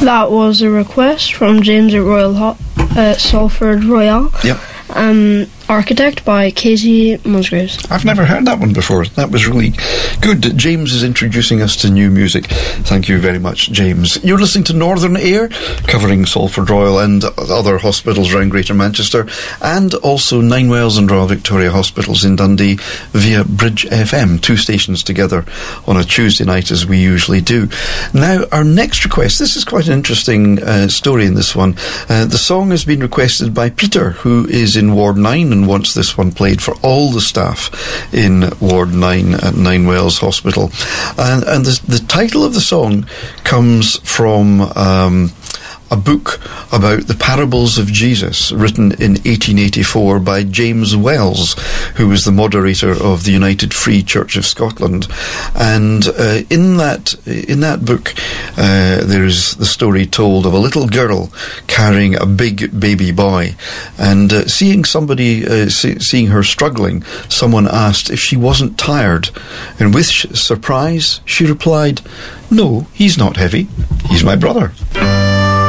That was a request from James at Salford Royal. Yep. Architect by Casey Musgraves. I've never heard that one before. That was really good. James is introducing us to new music. Thank you very much, James. You're listening to Northern Air, covering Salford Royal and other hospitals around Greater Manchester, and also Ninewells and Royal Victoria Hospitals in Dundee via Bridge FM, 2 stations together on a Tuesday night, as we usually do. Now, our next request, this is quite an interesting story in this one. The song has been requested by Peter, who is in Ward 9 and wants this one played for all the staff in Ward 9 at Ninewells Hospital. And the title of the song comes from a book about the parables of Jesus, written in 1884 by James Wells, who was the moderator of the United Free Church of Scotland. And in that book, there is the story told of a little girl carrying a big baby boy, and seeing her struggling, someone asked if she wasn't tired, and with surprise she replied, "No, he's not heavy. He's my brother."